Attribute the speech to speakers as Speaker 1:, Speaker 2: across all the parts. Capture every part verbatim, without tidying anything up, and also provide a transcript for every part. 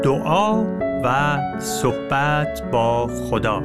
Speaker 1: دعا و صحبت با خدا.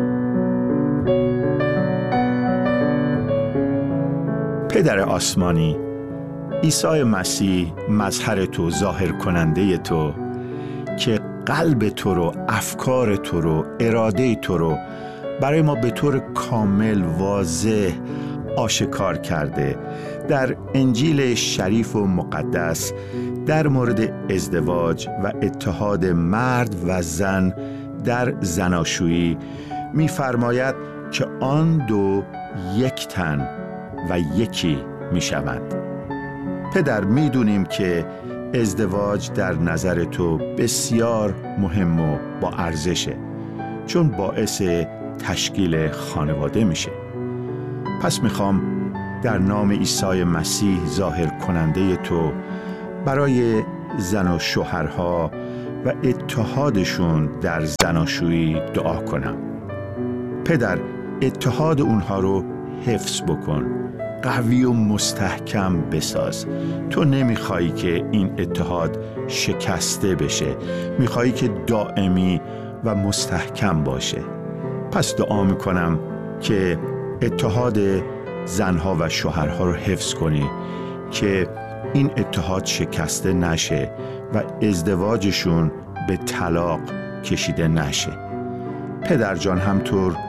Speaker 2: پدر آسمانی، عیسی مسیح مظهر تو، ظاهر کننده تو که قلب تو رو، افکار تو رو، اراده تو رو برای ما به طور کامل واضح آشکار کرده، در انجیل شریف و مقدس در مورد ازدواج و اتحاد مرد و زن در زناشویی می‌فرماید که آن دو یک تن و یکی می‌شوند. پدر، می‌دونیم که ازدواج در نظر تو بسیار مهم و با ارزشه، چون باعث تشکیل خانواده میشه. پس میخوام در نام عیسی مسیح ظاهر کننده تو برای زن و شوهرها و اتحادشون در زناشویی دعا کنم. پدر، اتحاد اونها رو حفظ بکن، قوی و مستحکم بساز. تو نمیخوایی که این اتحاد شکسته بشه، میخوایی که دائمی و مستحکم باشه. پس دعا میکنم که اتحاد زنها و شوهرها رو حفظ کنی، که این اتحاد شکسته نشه و ازدواجشون به طلاق کشیده نشه. پدر جان، همطور